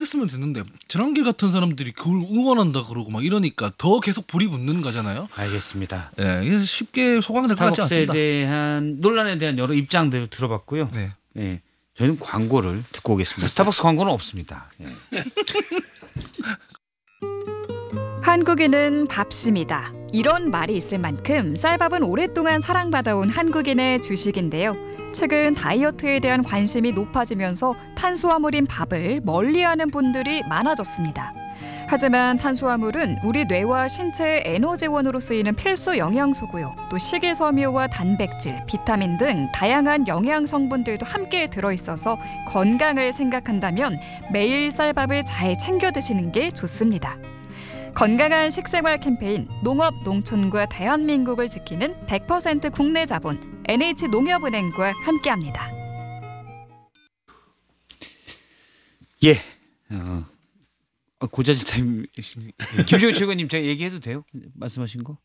했으면 됐는데 전환길 같은 사람들이 그걸 응원한다 그러고 막 이러니까 더 계속 불이 붙는 거잖아요. 알겠습니다. 네, 그래서 쉽게 소강될 것 같지 스타벅스에 않습니다. 대한 논란에 대한 여러 입장들을 들어봤고요. 네. 네, 저희는 광고를 듣고 오겠습니다. 스타벅스 광고는 없습니다. 네. 한국인은 밥심이다. 이런 말이 있을 만큼 쌀밥은 오랫동안 사랑받아온 한국인의 주식인데요. 최근 다이어트에 대한 관심이 높아지면서 탄수화물인 밥을 멀리하는 분들이 많아졌습니다. 하지만 탄수화물은 우리 뇌와 신체의 에너지원으로 쓰이는 필수 영양소고요. 또 식이섬유와 단백질, 비타민 등 다양한 영양 성분들도 함께 들어있어서 건강을 생각한다면 매일 쌀밥을 잘 챙겨 드시는 게 좋습니다. 건강한 식생활 캠페인 농업, 농촌과 대한민국을 지키는 100% 국내 자본 NH농협은행과 함께합니다. 예. 고자지타임 김종현 최고님 제가 얘기해도 돼요? 말씀하신 거?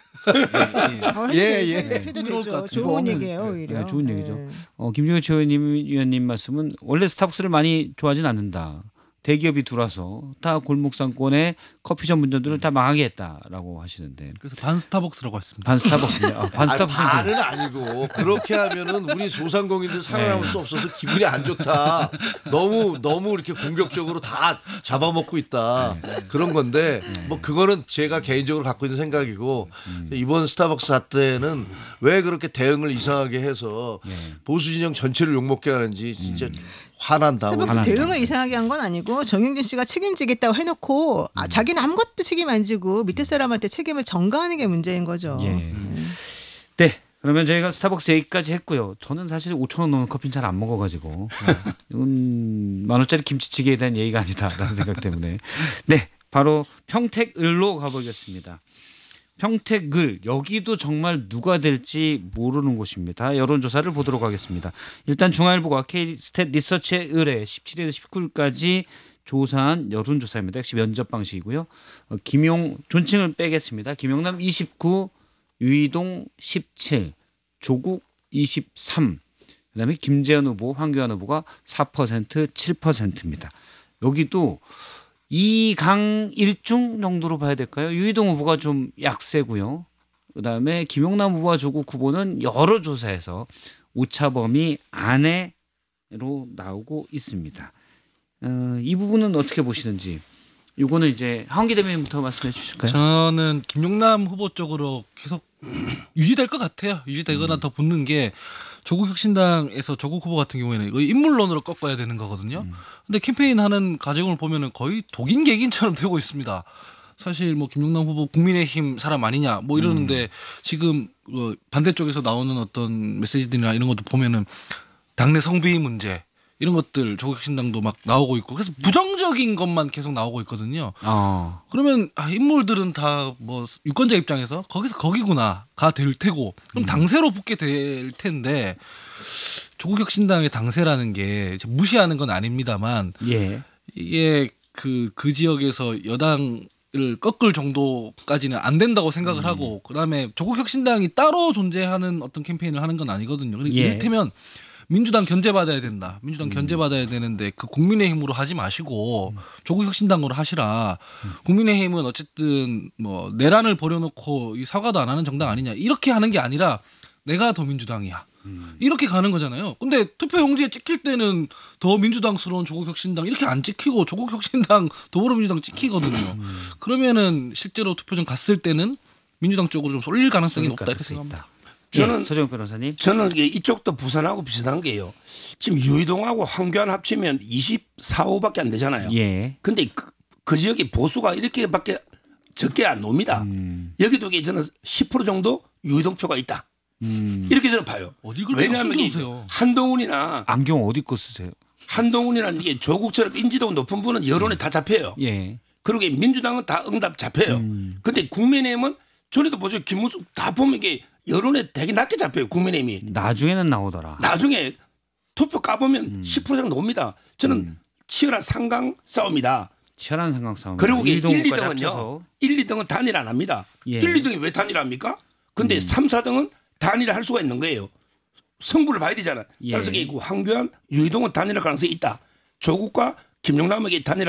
해도 되죠. 좋은 얘기예요, 오히려. 네, 좋은 얘기죠. 김종현 최고님 말씀은 원래 스타벅스를 많이 좋아하진 않는다. 대기업이 들어와서 다 골목 상권의 커피 전문점들을 다 망하게 했다라고 하시는데. 그래서 반 스타벅스라고 했습니다. 반 스타벅스네. 반 스타벅스는 반은 아니고 그렇게 하면은 우리 소상공인들 살아남을 수 없어서 기분이 안 좋다. 너무 이렇게 공격적으로 다 잡아먹고 있다. 그런 건데 뭐 그거는 제가 개인적으로 갖고 있는 생각이고 이번 스타벅스 사태는 왜 그렇게 대응을 이상하게 해서 보수 진영 전체를 욕먹게 하는지 진짜 화난다. 스타벅스 대응을 이상하게 한 건 아니고 정영진 씨가 책임지겠다고 해놓고 자기는 아무것도 책임 안 지고 밑에 사람한테 책임을 전가하는 게 문제인 거죠. 예. 네. 그러면 저희가 스타벅스 얘기까지 했고요. 저는 사실 5,000원 넘는 커피는 잘 안 먹어가지고 이건 10,000원짜리 김치찌개에 대한 예의가 아니다라는 생각 때문에 네. 바로 평택을로 가보겠습니다. 평택을 여기도 정말 누가 될지 모르는 곳입니다. 여론조사를 보도록 하겠습니다. 일단 중앙일보가 K스탯 리서치에 의뢰 17일에서 19일까지 조사한 여론조사입니다. 역시 면접 방식이고요. 존칭을 빼겠습니다. 김용남 29, 유이동 17, 조국 23, 그다음에 김재현 후보, 황교안 후보가 4%, 7%입니다. 여기도 2강 1중 정도로 봐야 될까요? 유이동 후보가 좀 약세고요. 그다음에 김용남 후보와 조국 후보는 여러 조사에서 오차범위 안에로 나오고 있습니다. 이 부분은 어떻게 보시는지. 이거는 이제 하원기 대변인부터 말씀해 주실까요? 저는 김용남 후보 쪽으로 계속 유지될 것 같아요. 유지되거나 더 붙는 게 조국 혁신당에서 조국 후보 같은 경우에는 이거 인물론으로 꺾어야 되는 거거든요. 근데 캠페인하는 과정을 보면은 거의 독인 개긴처럼 되고 있습니다. 사실 뭐 김용남 후보 국민의힘 사람 아니냐 뭐 이러는데 지금 반대쪽에서 나오는 어떤 메시지들이나 이런 것도 보면은 당내 성비 문제 이런 것들 조국 혁신당도 막 나오고 있고 그래서 부정적인 것만 계속 나오고 있거든요. 그러면 인물들은 다 뭐 유권자 입장에서 거기서 거기구나가 될 테고 그럼 당세로 붙게 될 텐데 조국 혁신당의 당세라는 게 무시하는 건 아닙니다만 이게 그 지역에서 여당을 꺾을 정도까지는 안 된다고 생각을 하고 그다음에 조국 혁신당이 따로 존재하는 어떤 캠페인을 하는 건 아니거든요. 그러니까 이를테면 민주당 견제받아야 된다. 민주당 견제받아야 되는데 그 국민의힘으로 하지 마시고 조국 혁신당으로 하시라. 국민의힘은 어쨌든 뭐 내란을 벌여놓고 이 사과도 안 하는 정당 아니냐. 이렇게 하는 게 아니라 내가 더 민주당이야. 이렇게 가는 거잖아요. 근데 투표용지에 찍힐 때는 더 민주당스러운 조국 혁신당 이렇게 안 찍히고 조국 혁신당 더불어민주당 찍히거든요. 그러면은 실제로 투표장 갔을 때는 민주당 쪽으로 좀 쏠릴 가능성이 높다 이렇게 생각합니다. 저는 서정 변호사님. 저는 이쪽도 부산하고 비슷한 게요. 지금 유이동하고 황교안 합치면 24호밖에 안 되잖아요. 근데 그 지역의 보수가 이렇게밖에 적게 안 놉니다. 여기도 저는 10% 정도 유이동 표가 있다. 이렇게 저는 봐요. 왜냐하면 한동훈이나 안경 어디 거 쓰세요? 한동훈이나 이게 조국처럼 인지도가 높은 분은 여론에 다 잡혀요. 그러게 민주당은 다 응답 잡혀요. 근데 국민의힘은 전에도 보세요. 김문수 다 보면 이게 여론에 되게 낮게 잡혀요. 국민의힘이. 나중에는 나오더라. 나중에 투표 까보면 10% 정도 옵니다. 저는 치열한 상강 싸움이다. 치열한 상강 싸움. 그리고 1, 2등은요. 1, 2등은 단일 안 합니다. 1, 2등이 왜 단일합니까? 근데 3, 4등은 단일을 할 수가 있는 거예요. 승부를 봐야 되잖아. 따라서 황교안, 유이동은 단일할 가능성이 있다. 조국과 김용남에게 단일할